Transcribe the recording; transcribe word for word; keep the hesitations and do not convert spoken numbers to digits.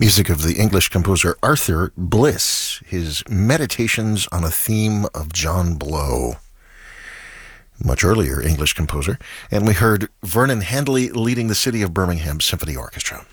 Music of the English composer Arthur Bliss, his Meditations on a Theme of John Blow. Much earlier English composer. And we heard Vernon Handley leading the City of Birmingham Symphony Orchestra.